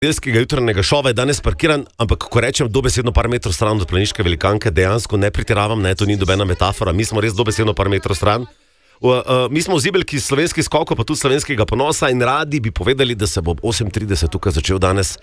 nedeljskega jutranjega šova je danes parkiran, ampak ko rečem dobesedno par metrov stran od planiške velikanke, dejansko ne pretiravam, ne, to ni dobena metafora, mi smo res dobesedno par metrov stran. Mi smo v zibelki slovenskih skokov, pa tudi slovenskega ponosa in radi bi povedali, da se bo ob 8:30 tukaj začel danes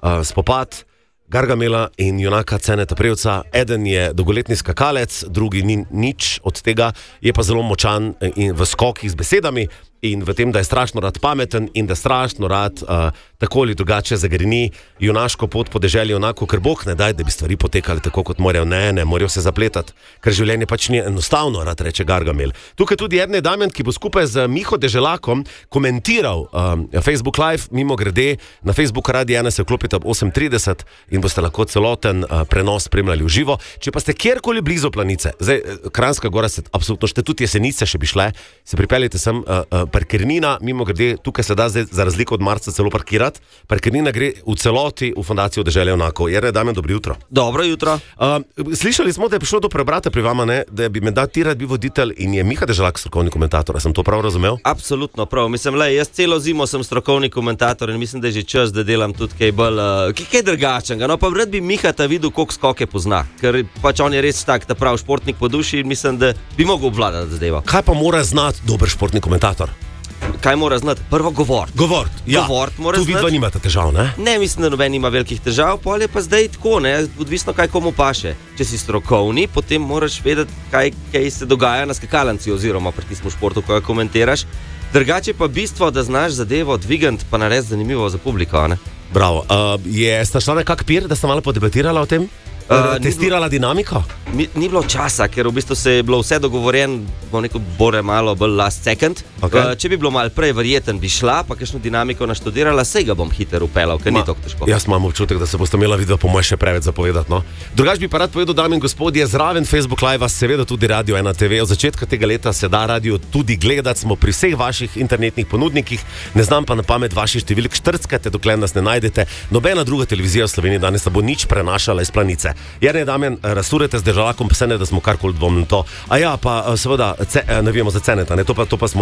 spopad Gargamela in junaka Ceneta Prevca. Eden je dolgoletni skakalec, drugi ni nič od tega, je pa zelo močan in v skokih z besedami in v tem, da je strašno rad pameten in da strašno rad tako ali drugače zagreni junaško pot po deželju, onako, ker Bog ne daj, da bi stvari potekali tako, kot morajo. Ne, morajo se zapletati, ker življenje pač ni enostavno, rad reče Gargamel. Tukaj tudi Erne Damjan, ki bo skupaj z Miho Deželakom komentiral Facebook Live, mimo grede, na Facebook Radia 1 se vklopite ob 8:30 in boste lahko celoten prenos spremljali v živo. Če pa ste kjerkoli blizu Planice, zdaj Kranjska Gora se absolutno šte, tudi Jesenice še bi šle, se pripeljite sem, parkirnina, mimo grede, tukaj se da zdaj za razliko od marca celo parkirati. Parkirnina gre v celoti v Fundacijo Deželje onako. Jere, Damjan, dobro jutro. Dobro jutro. Slišali smo, da je prišlo do preobrata pri vama, ne? Da bi menda ti rad bil voditelj in je Miha Deželak strokovni komentator. Sem to prav razumel? Absolutno prav. Mislim, jaz celo zimo sem strokovni komentator in mislim, da je že čas, da delam tudi kaj bolj, kaj drugačnega. No, pa rad bi Miha ta videl, koliko skoke pozna, ker pač on je res tak, ta prav športnik po duši in mislim, da bi mogel obvladati zadevo. Kaj pa mora znati dober športni komentator? Kaj mora znati? Prvo govor. Ja. Tu vidva nimate težav, ne? Ne, mislim, da noben nima velikih težav, pol je pa zdaj tako, ne, odvisno kaj komu paše. Če si strokovni, potem moraš vedeti, kaj se dogaja na skakalanci oziroma pri tistem športu, ko ga komentiraš. Drugače pa bistvo, da znaš zadevo dvigant pa narediti zanimivo za publiko, ne? Bravo. Sta šla nekak pir, da sta malo podebatirala o tem? Testirala dinamiko? Ni bilo časa, ker v bistvu se je bilo vse dogovorjen, bo neko bore malo bolj last second. Okay. Če bi bilo malo prej verjeten, bi šla, pa kakšno dinamiko naštudirala, sej ga bom hiter upelal, ker ni tako težko. Jaz imam občutek, da se boste imela vidva po moje še preveč zapovedati, no. Drugač bi pa rad povedal, dame in gospodje, zraven Facebook Live, seveda tudi Radio 1 TV. Od začetka tega leta se da radio tudi gledati, smo pri vseh vaših internetnih ponudnikih, ne znam pa na pamet vaših številk, štrckate, dokler nas ne najdete. Nobena druga televizija v Sloveniji danes ne bo nič prenašala iz Planice. Jerne Damjan, razsurete z Deželakom, pa se ne, da smo karkoli dvomili to. A ja, pa seveda, navijamo za Ceneta, ne? To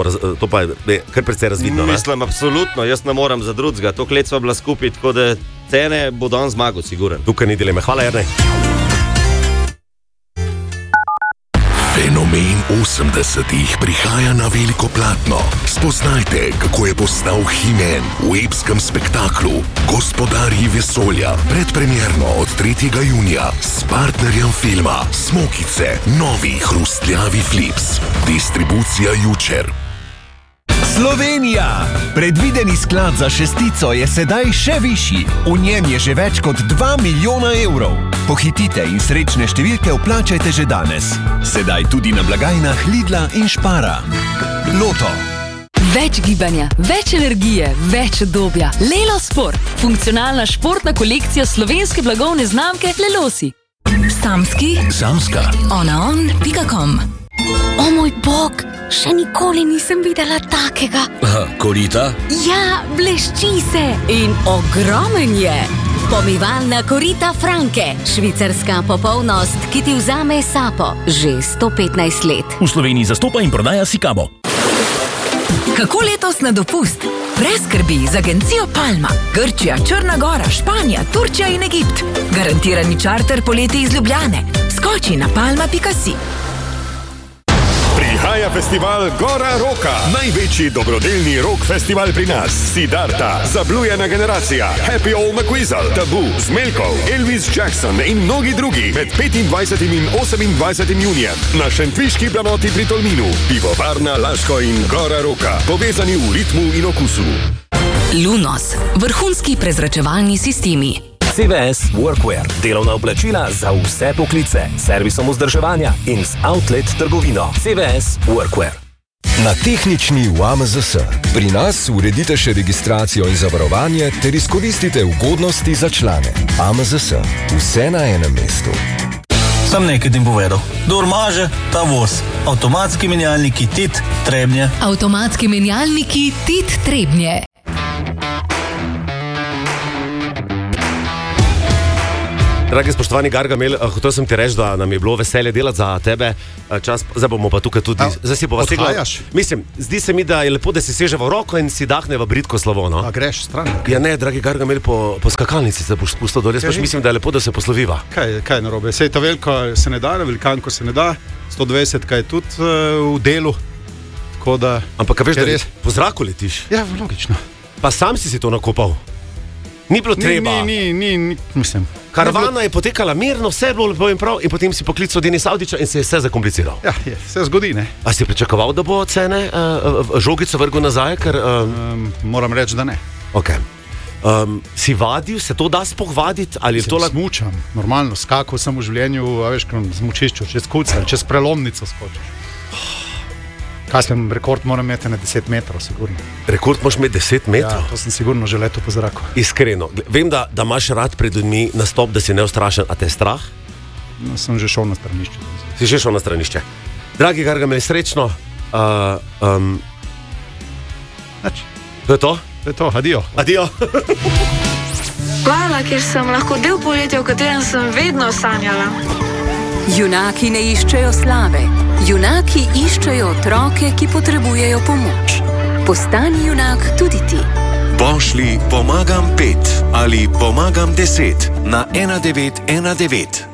pa je kar precej razvidno, ne? Mislim, absolutno, jaz ne moram za drugega, to let sva bila skupaj, tako da Cene bo dan zmagal, siguren. Tukaj ni dileme. Hvala, Jerne. Fenomen 80-ih prihaja na veliko platno. Spoznajte, kako je postal He-Man v epskem spektaklu Gospodarji vesolja. Predpremierno od 3. junija s partnerjem filma Smokice, novi hrustljavi Flips. Distribucija Jučer. Slovenija! Predvideni sklad za šestico je sedaj še višji. V njem je že več kot 2 milijona evrov. Pohitite in srečne številke vplačajte že danes. Sedaj tudi na blagajnah Lidla in Špara. Loto. Več gibanja, več energije, več udobja. Lelo Sport. Funkcionalna športna kolekcija slovenske blagovne znamke Lelosi. Samska. onaon.com. O moj bog, še nikoli nisem videla takega. Korita? Ja, blešči se in ogromen je. Pomivalna korita Franke, švicarska popolnost, ki ti vzame sapo že 115 let. V Sloveniji zastopa in prodaja Sikamo. Kako letos na dopust? Brez skrbi z agencijo Palma. Grčija, Črna Gora, Španija, Turčija in Egipt. Garantirani čarter poleti iz Ljubljane. Skoči na palma.si. Prihaja festival Gora Roka, največji dobrodelni rock festival pri nas. Siddharta, Zablujena generacija, Happy Old McWeasel, Tabu, Smelkov, Elvis Jackson in mnogi drugi med 25. in 28. junijem na šentviški planoti pri Tolminu. Pivovarna Laško in Gora Roka, povezani v ritmu in okusu. Lunos, vrhunski prezračevalni sistemi. CVS Workwear, delovna oblačila za vse poklice, servisom vzdrževanja in z outlet trgovino. CVS Workwear. Na tehnični v AMZS. Pri nas uredite še registracijo in zavarovanje ter izkoristite ugodnosti za člane. AMZS. Vse na enem mestu. Sam nekaj ti povedal. Kdor maže, ta voz. Avtomatski menjalniki TIT Trebnje. Avtomatski menjalniki TIT Trebnje. Dragi spoštovani Gargamel, hotel sem ti reči, da nam je bilo veselje delati za tebe. Zdaj bomo pa tukaj tudi. Zdaj si bova segla. Mislim, zdi se mi, da je lepo, da si seže v roko in si dahne v bridko slovo. No? A greš stran? Ja ne, dragi Gargamel, po skakalnici se boš spustil dol. Jaz pač mislim, da je lepo, da se posloviva. Kaj narobe? Sej to veliko se ne da, velikanko se ne da. 120 kaj je tudi v delu. Da, ampak veš, da po zraku letiš? Ja, logično. Pa sam si to nakopal? Ni bilo treba. Mislim. Karavana je potekala mirno, vse je bilo lepo in prav, in potem si poklical Denis Avdića in se je vse zakompliciral. Ja, se zgodi, ne. A si pričakoval, da bo cene žogico vrgel nazaj? Moram reči, da ne. Okay. Si vadil, se to da sploh vaditi? Smučam, normalno, skakal sem v življenju, veš, smučišču, čez kuc ali čez prelomnico skočiš. Kaj sem, rekord moram imeti na 10 metrov, sigurno. Rekord moraš imeti 10 metrov? Ja, to sem sigurno že leto po zraku. Iskreno, vem, da imaš rad pred ljudmi nastop, da si neustrašen, a te je strah? No, sem že šel na stranišče. Si že šel na stranišče. Dragi Gargamel, srečno. To je to? To je to, adijo. Adijo. Hvala, ker sem lahko del poletja, v katerem sem vedno sanjala. Junaki ne iščejo slave. Junaki iščejo otroke, ki potrebujejo pomoč. Postani junak tudi ti. Pošlji pomagam 5 ali pomagam 10 na 1919.